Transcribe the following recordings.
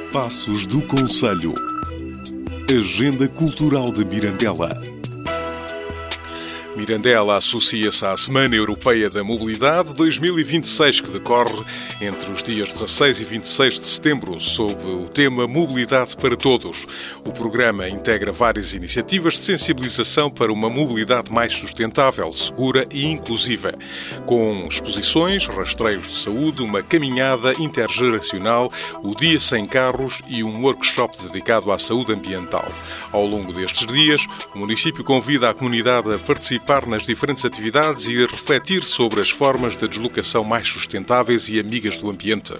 Passos do Conselho. Agenda Cultural de Mirandela. Mirandela associa-se à Semana Europeia da Mobilidade 2026, que decorre entre os dias 16 e 26 de setembro, sob o tema Mobilidade para Todos. O programa integra várias iniciativas de sensibilização para uma mobilidade mais sustentável, segura e inclusiva, com exposições, rastreios de saúde, uma caminhada intergeracional, o Dia Sem Carros e um workshop dedicado à saúde ambiental. Ao longo destes dias, o município convida a comunidade a participar nas diferentes atividades e a refletir sobre as formas de deslocação mais sustentáveis e amigas do ambiente.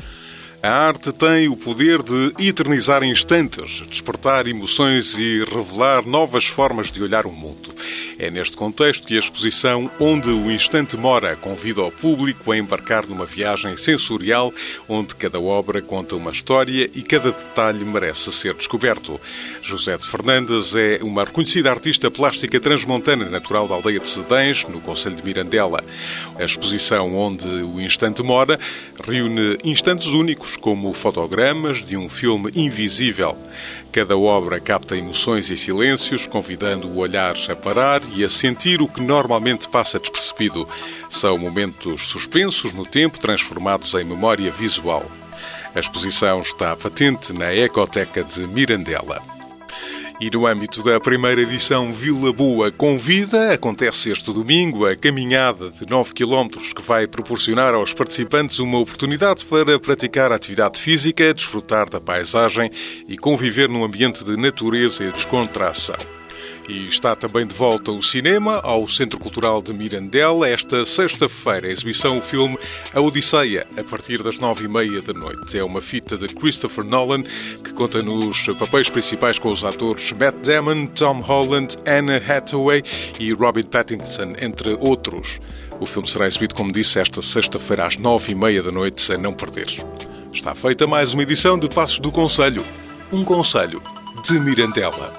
A arte tem o poder de eternizar instantes, despertar emoções e revelar novas formas de olhar o mundo. É neste contexto que a exposição Onde o Instante Mora convida o público a embarcar numa viagem sensorial onde cada obra conta uma história e cada detalhe merece ser descoberto. José de Fernandes é uma reconhecida artista plástica transmontana natural da aldeia de Cedães, no concelho de Mirandela. A exposição Onde o Instante Mora reúne instantes únicos, como fotogramas de um filme invisível. Cada obra capta emoções e silêncios, convidando o olhar a parar e a sentir o que normalmente passa despercebido. São momentos suspensos no tempo, transformados em memória visual. A exposição está patente na Ecoteca de Mirandela. E no âmbito da primeira edição Vila Boa Convida, acontece este domingo a caminhada de 9 km que vai proporcionar aos participantes uma oportunidade para praticar atividade física, desfrutar da paisagem e conviver num ambiente de natureza e descontração. E está também de volta o cinema ao Centro Cultural de Mirandela. Esta sexta-feira, a exibição o filme A Odisseia, a partir das 9h30 da noite. É uma fita de Christopher Nolan que conta nos papéis principais com os atores Matt Damon, Tom Holland, Anne Hathaway e Robert Pattinson, entre outros. O filme será exibido, como disse, esta sexta-feira às 9h30 da noite, a não perder. Está feita mais uma edição de Passos do Conselho. Um conselho de Mirandela.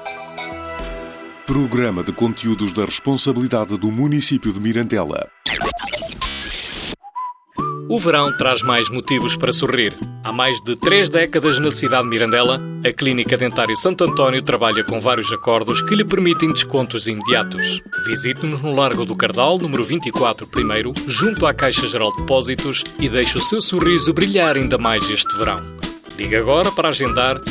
Programa de conteúdos da responsabilidade do município de Mirandela. O verão traz mais motivos para sorrir. Há mais de 3 décadas na cidade de Mirandela, a Clínica Dentária Santo António trabalha com vários acordos que lhe permitem descontos imediatos. Visite-nos no Largo do Cardal, número 24, primeiro, junto à Caixa Geral de Depósitos e deixe o seu sorriso brilhar ainda mais este verão. Ligue agora para agendar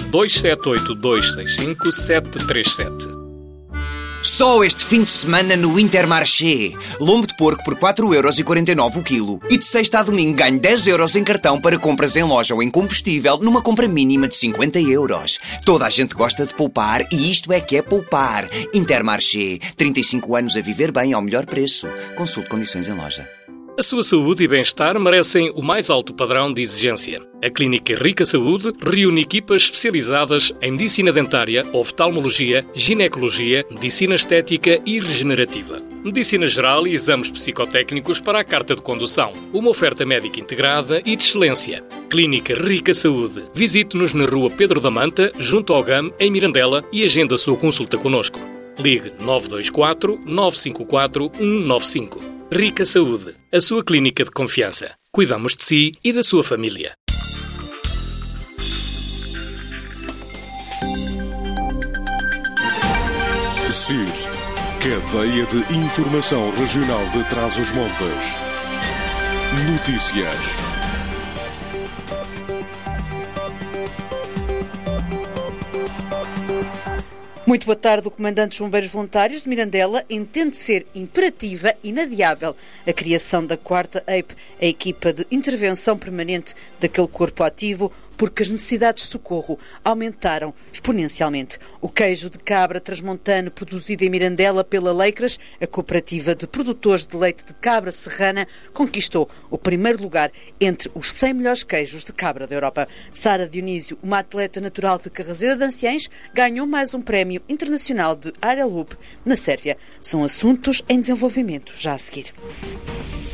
278-265-737. Só este fim de semana no Intermarché. Lombo de porco por 4,49€ o quilo. E de sexta a domingo ganho 10€ em cartão para compras em loja ou em combustível numa compra mínima de 50€. Toda a gente gosta de poupar e isto é que é poupar. Intermarché. 35 anos a viver bem ao melhor preço. Consulte condições em loja. A sua saúde e bem-estar merecem o mais alto padrão de exigência. A Clínica Rica Saúde reúne equipas especializadas em medicina dentária, oftalmologia, ginecologia, medicina estética e regenerativa. Medicina geral e exames psicotécnicos para a carta de condução. Uma oferta médica integrada e de excelência. Clínica Rica Saúde. Visite-nos na Rua Pedro da Manta, junto ao GAM, em Mirandela, e agenda a sua consulta connosco. Ligue 924 954 195. Rica Saúde, a sua clínica de confiança. Cuidamos de si e da sua família. CIR, Cadeia de Informação Regional de Trás-os-Montes. Notícias. Muito boa tarde. O Comandante dos Bombeiros Voluntários de Mirandela entende ser imperativa e inadiável a criação da 4ª EIP, a equipa de intervenção permanente daquele corpo ativo, porque as necessidades de socorro aumentaram exponencialmente. O queijo de cabra transmontano produzido em Mirandela pela Leicras, a cooperativa de produtores de leite de cabra serrana, conquistou o primeiro lugar entre os 100 melhores queijos de cabra da Europa. Sara Dionísio, uma atleta natural de Carrazeira de Anciães, ganhou mais um prémio internacional de Aeroloop na Sérvia. São assuntos em desenvolvimento já a seguir.